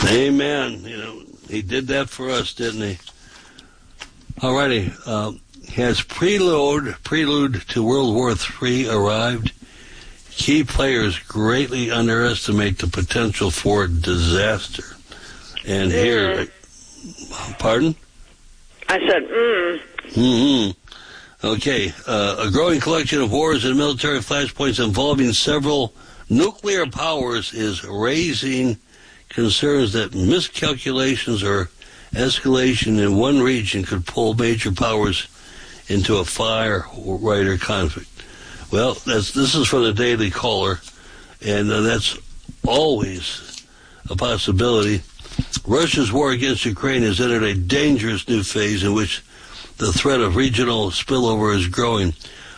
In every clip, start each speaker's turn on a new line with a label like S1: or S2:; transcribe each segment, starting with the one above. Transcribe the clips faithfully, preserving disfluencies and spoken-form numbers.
S1: Amen. You know, he did that for us, didn't he? All righty. Uh, has prelude, prelude to World War Three arrived? Key players greatly underestimate the potential for disaster. And mm. here, pardon?
S2: I said, mm.
S1: Mm-hmm. Okay. Uh, a growing collection of wars and military flashpoints involving several nuclear powers is raising concerns that miscalculations or escalation in one region could pull major powers into a fire-righter conflict. Well, that's, this is from the Daily Caller, and uh, that's always a possibility. Russia's war against Ukraine has entered a dangerous new phase in which the threat of regional spillover is growing.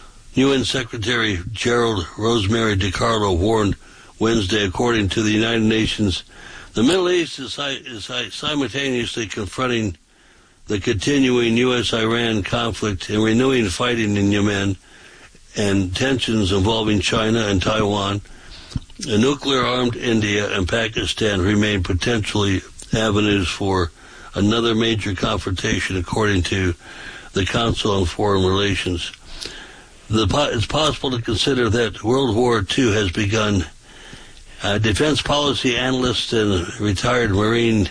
S1: U N Secretary Gerald Rosemary DiCarlo warned Wednesday, according to the United Nations, the Middle East is, is simultaneously confronting the continuing U S Iran conflict and renewing fighting in Yemen and tensions involving China and Taiwan. A nuclear-armed India and Pakistan remain potentially avenues for another major confrontation, according to the Council on Foreign Relations. The, it's possible to consider that World War Two has begun. Uh, defense policy analyst and retired Marine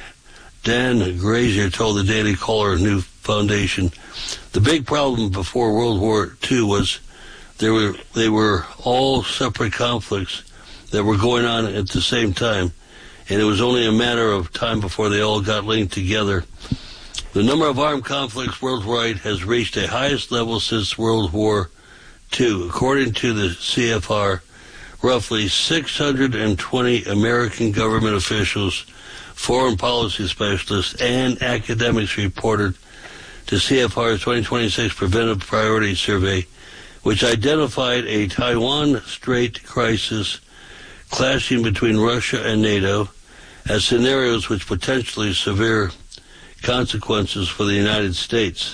S1: Dan Grazier told the Daily Caller New Foundation, the big problem before World War Two was there were they were all separate conflicts that were going on at the same time, and it was only a matter of time before they all got linked together. The number of armed conflicts worldwide has reached a highest level since World War Two. According to the C F R, roughly six hundred twenty American government officials, foreign policy specialists, and academics reported to C F R's twenty twenty-six Preventive Priority Survey, which identified a Taiwan Strait crisis clashing between Russia and NATO as scenarios which potentially severe consequences for the United States.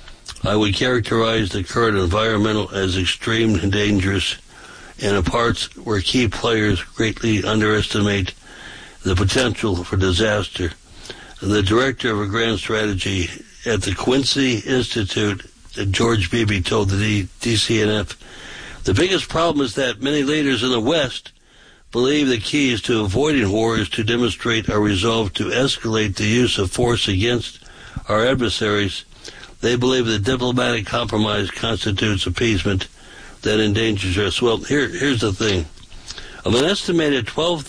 S1: I would characterize the current environment as extreme and dangerous, and in parts where key players greatly underestimate the potential for disaster. The director of a grand strategy at the Quincy Institute, George Beebe, told the D C N F, the biggest problem is that many leaders in the West believe the key is to avoiding war is to demonstrate our resolve to escalate the use of force against our adversaries. They believe that diplomatic compromise constitutes appeasement that endangers us. Well, here, here's the thing. Of an estimated twelve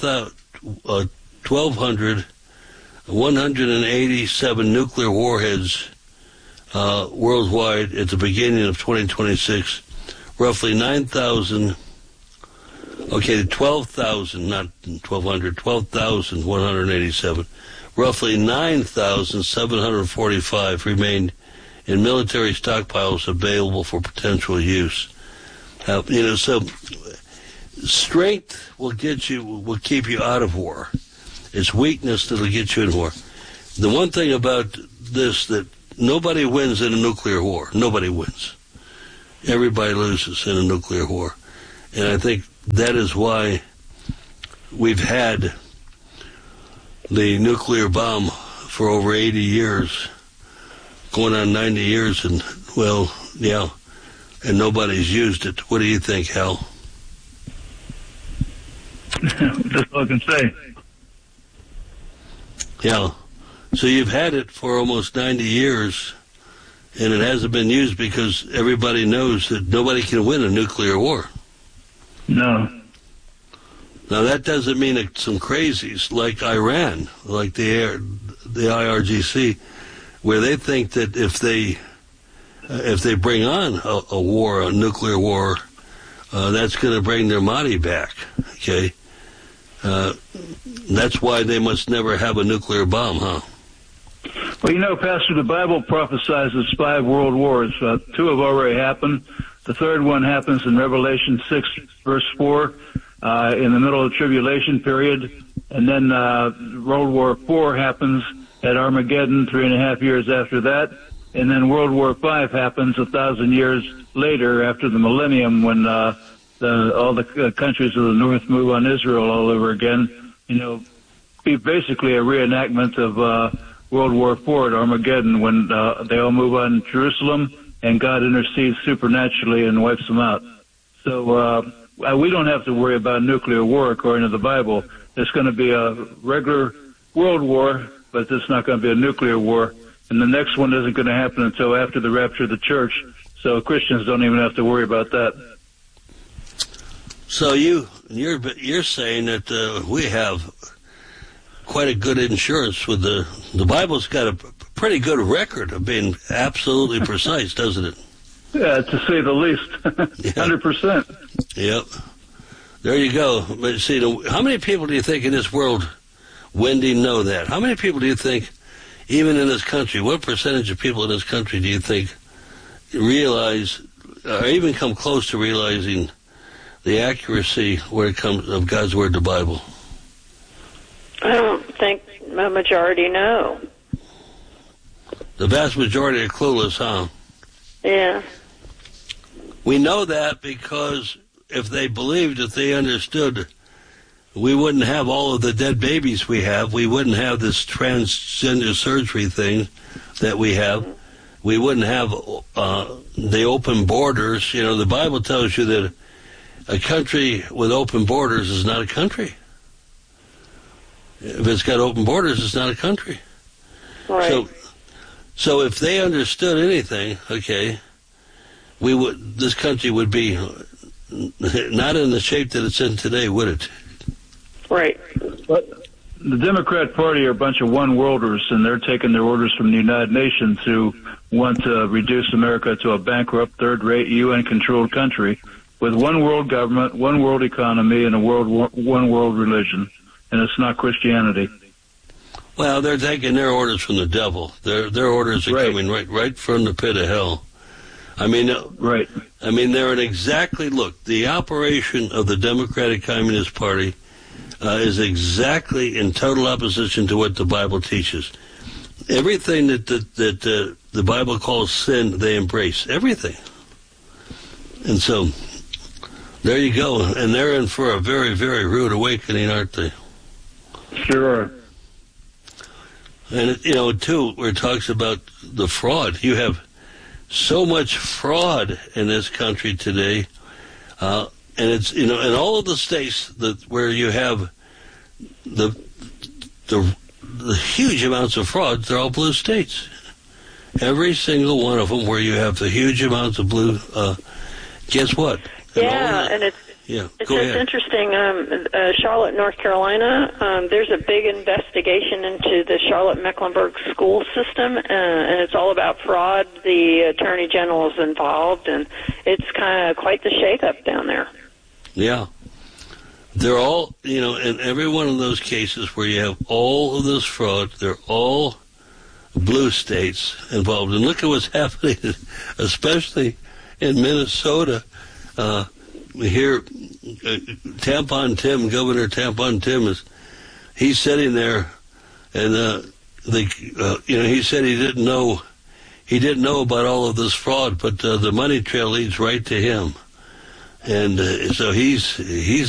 S1: hundred, one hundred eighty-seven nuclear warheads uh, worldwide at the beginning of twenty twenty-six, roughly nine thousand, okay, twelve thousand, not twelve hundred, twelve thousand one hundred eighty-seven, roughly nine thousand seven hundred forty-five remained in military stockpiles available for potential use. Uh, you know, so strength will get you, will keep you out of war. It's weakness that'll get you in war. The one thing about this, that nobody wins in a nuclear war. Nobody wins. Everybody loses in a nuclear war. And I think that is why we've had the nuclear bomb for over eighty years, going on ninety years, and, well, yeah, and nobody's used it. What do you think, Hal?
S3: That's all I can say.
S1: Yeah. So you've had it for almost ninety years, and it hasn't been used because everybody knows that nobody can win a nuclear war.
S3: No.
S1: Now, that doesn't mean that some crazies like Iran, like the the I R G C, where they think that if they uh, if they bring on a, a war, a nuclear war, uh, that's going to bring their money back. Okay, uh, that's why they must never have a nuclear bomb, huh?
S3: Well, you know, Pastor, the Bible prophesies five world wars. Uh, two have already happened. The third one happens in Revelation six, verse four, uh, in the middle of the tribulation period. And then uh, World War Four happens at Armageddon, three and a half years after that. And then World War Five happens a thousand years later, after the millennium, when uh, the, all the uh, countries of the North move on Israel all over again. You know, be basically a reenactment of uh, World War Four at Armageddon, when uh, they all move on Jerusalem and God intercedes supernaturally and wipes them out. So uh, we don't have to worry about nuclear war according to the Bible. It's going to be a regular world war, but it's not going to be a nuclear war. And the next one isn't going to happen until after the rapture of the church. So Christians don't even have to worry about that.
S1: So you, you're you're saying that uh, we have quite a good insurance with the the Bible's got a pretty good record of being absolutely precise, doesn't it?
S3: Yeah, to say the least, one hundred percent.
S1: Yep. There you go. But see, the, how many people do you think in this world, Wendy, know that? How many people do you think, even in this country, what percentage of people in this country do you think realize, or even come close to realizing the accuracy where it comes of God's Word, the Bible?
S2: I don't think a majority know.
S1: The vast majority are clueless, huh?
S2: Yeah.
S1: We know that because if they believed, if they understood, we wouldn't have all of the dead babies we have. We wouldn't have this transgender surgery thing that we have. We wouldn't have uh, the open borders. You know, the Bible tells you that a country with open borders is not a country. If it's got open borders, it's not a country.
S2: Right.
S1: So, so if they understood anything, okay, we would. This country would be not in the shape that it's in today, would it?
S2: Right.
S3: But the Democrat Party are a bunch of one-worlders, and they're taking their orders from the United Nations, who want to reduce America to a bankrupt, third-rate, U N-controlled country with one world government, one world economy, and a world one world religion. And it's not Christianity.
S1: Well, they're taking their orders from the devil. Their their orders are
S3: right.
S1: coming right right from the pit of hell. I mean,
S3: right.
S1: I mean, they're in exactly look. The operation of the Democratic Communist Party uh, is exactly in total opposition to what the Bible teaches. Everything that that, that uh, the Bible calls sin, they embrace everything. And so, there you go. And they're in for a very, very rude awakening, aren't they?
S3: Sure.
S1: And, you know, too, where it talks about the fraud. You have so much fraud in this country today. Uh, and it's, you know, in all of the states that where you have the, the, the huge amounts of fraud, they're all blue states. Every single one of them where you have the huge amounts of blue, uh, guess what? And
S2: yeah, and it's
S1: Yeah,
S2: it's
S1: go
S2: just
S1: ahead.
S2: interesting. Um, uh, Charlotte, North Carolina, um, there's a big investigation into the Charlotte-Mecklenburg school system, uh, and it's all about fraud. The Attorney General is involved, and it's kind of quite the shakeup down there.
S1: Yeah. They're all, you know, in every one of those cases where you have all of this fraud, they're all blue states involved. And look at what's happening, especially in Minnesota. Uh, we hear uh, Tampon Tim, Governor Tampon Tim, is he's sitting there, and uh, the uh, you know he said he didn't know he didn't know about all of this fraud, but uh, the money trail leads right to him, and uh, so he's he's